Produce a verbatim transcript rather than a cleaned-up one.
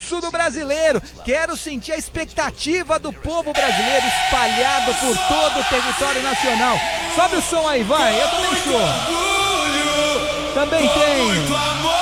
pulso do brasileiro. Quero sentir a expectativa do povo brasileiro espalhado por todo o território nacional. Sobe o som aí, vai, eu também sou. Também tenho.